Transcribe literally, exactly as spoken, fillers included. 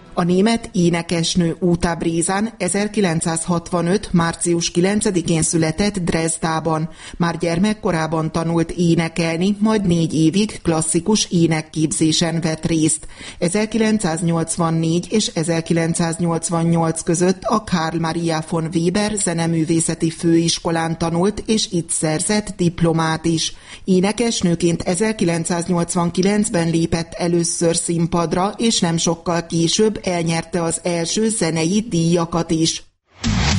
A német énekesnő Uta Brisan ezerkilencszázhatvanöt. március kilencedikén született Dresdában. Már gyermekkorában tanult énekelni, majd négy évig klasszikus énekképzésen vett részt. ezerkilencszáznyolcvannégy és ezerkilencszáznyolcvannyolc között a Karl Maria von Weber zeneművészeti főiskolán tanult, és itt szerzett diplomát is. Énekesnőként ezerkilencszáznyolcvankilencben lépett először színpadra, és nem sokkal később elnyerte az első zenei díjakat is.